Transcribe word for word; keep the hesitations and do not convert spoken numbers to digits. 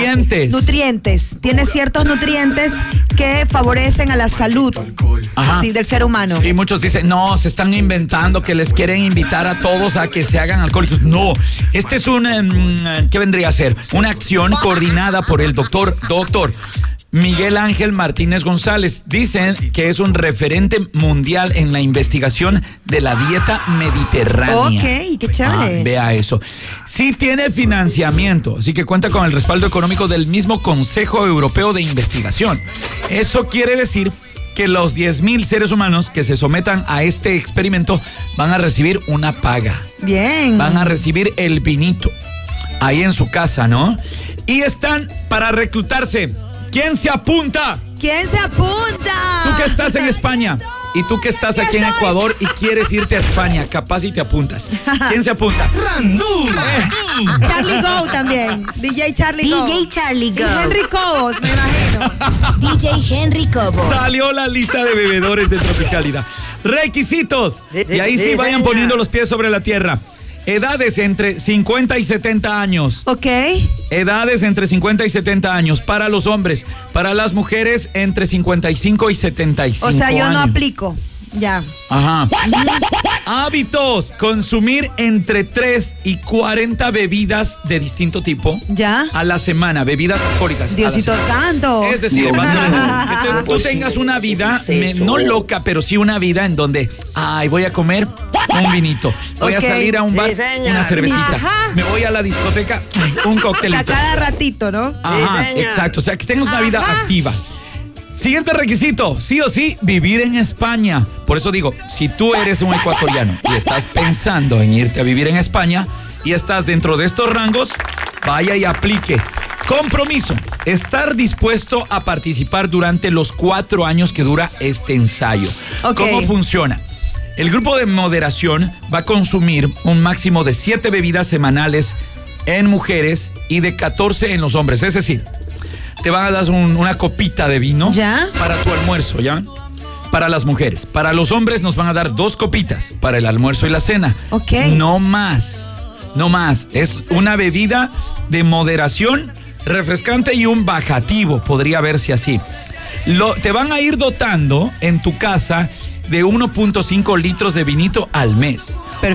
Nutrientes. Nutrientes. Tiene ciertos nutrientes que favorecen a la salud sí, del ser humano. Y muchos dicen, no, se están inventando que les quieren invitar a todos a que se hagan alcohólicos. No, este es un, um, ¿qué vendría a ser? Una acción coordinada por el doctor, doctor Miguel Ángel Martínez González. Dicen que es un referente mundial en la investigación de la dieta mediterránea. Ok, qué chévere. Ah, vea eso. Sí tiene financiamiento, así que cuenta con el respaldo económico del mismo Consejo Europeo de Investigación. Eso quiere decir que los diez mil seres humanos que se sometan a este experimento van a recibir una paga. Bien. Van a recibir el vinito ahí en su casa, ¿no? Y están para reclutarse. ¿Quién se apunta? ¿Quién se apunta? Tú que estás en España y tú que estás aquí en Ecuador y quieres irte a España, capaz y te apuntas. ¿Quién se apunta? Random. Eh. Charlie Go también. D J Charlie Go. D J Charlie Go. Y Henry Cobos, me imagino. D J Henry Cobos. Salió la lista de bebedores de Tropicalidad. Requisitos. Sí, sí, y ahí sí, sí vayan señor. poniendo los pies sobre la tierra. Edades entre cincuenta y setenta años. Ok. Edades entre cincuenta y setenta años para los hombres. Para las mujeres entre cincuenta y cinco y setenta y cinco O sea, yo años. no aplico. Ya. Ajá. Hábitos. Consumir entre tres y cuarenta bebidas de distinto tipo. Ya. A la semana. Bebidas alcohólicas. Diosito santo. Es decir, vas a- que tú, tú tengas una vida, me- no loca, pero sí una vida en donde, ay, voy a comer un vinito. Voy Ok. a salir a un bar, Sí, señor. una cervecita. Ajá. Me voy a la discoteca, un O sea, coctelito. cada ratito, ¿no? Ajá, señor. exacto. O sea, que tengas una vida Ajá. activa. Siguiente requisito, sí o sí, vivir en España. Por eso digo, si tú eres un ecuatoriano y estás pensando en irte a vivir en España y estás dentro de estos rangos, vaya y aplique. Compromiso, estar dispuesto a participar durante los cuatro años que dura este ensayo. Ok. ¿Cómo funciona? El grupo de moderación va a consumir un máximo de siete bebidas semanales en mujeres y de catorce en los hombres. Es decir, te van a dar un- una copita de vino ¿Ya? para tu almuerzo, ¿ya? Para las mujeres. Para los hombres nos van a dar dos copitas para el almuerzo y la cena. Ok. No más, no más. Es una bebida de moderación, refrescante y un bajativo, podría verse así. Lo, te van a ir dotando en tu casa de uno punto cinco litros de vinito al mes.